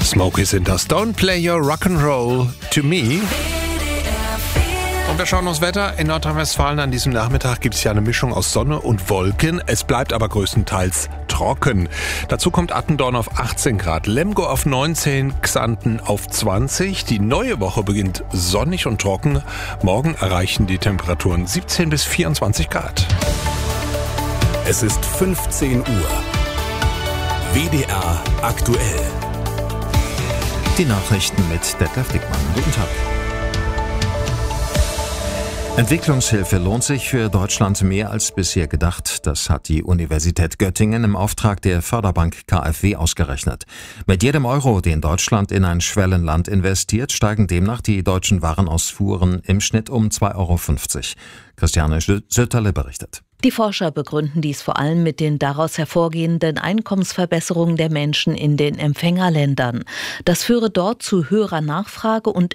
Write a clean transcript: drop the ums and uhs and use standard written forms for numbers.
Smokey sind das. Don't play your rock'n'roll to me. Und wir schauen aufs Wetter. In Nordrhein-Westfalen an diesem Nachmittag gibt es ja eine Mischung aus Sonne und Wolken. Es bleibt aber größtenteils trocken. Dazu kommt Attendorn auf 18 Grad, Lemgo auf 19, Xanten auf 20. Die neue Woche beginnt sonnig und trocken. Morgen erreichen die Temperaturen 17 bis 24 Grad. Es ist 15 Uhr. WDR aktuell. Die Nachrichten mit Detlef Dickmann. Guten Tag. Entwicklungshilfe lohnt sich für Deutschland mehr als bisher gedacht. Das hat die Universität Göttingen im Auftrag der Förderbank KfW ausgerechnet. Mit jedem Euro, den Deutschland in ein Schwellenland investiert, steigen demnach die deutschen Warenausfuhren im Schnitt um 2,50 Euro. Christiane Sütterle berichtet. Die Forscher begründen dies vor allem mit den daraus hervorgehenden Einkommensverbesserungen der Menschen in den Empfängerländern. Das führe dort zu höherer Nachfrage und